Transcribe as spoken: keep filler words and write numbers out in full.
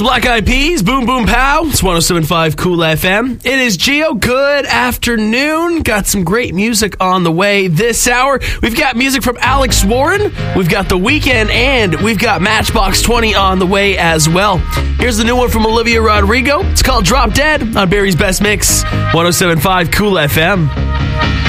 is Black Eyed Peas, Boom Boom Pow. It's one oh seven point five Cool F M. It is Gio. Good afternoon. Got some great music on the way this hour. We've got music from Alex Warren. We've got The Weeknd, and we've got Matchbox twenty on the way as well. Here's the new one from Olivia Rodrigo. It's called Drop Dead on Barry's Best Mix, one oh seven point five Cool F M.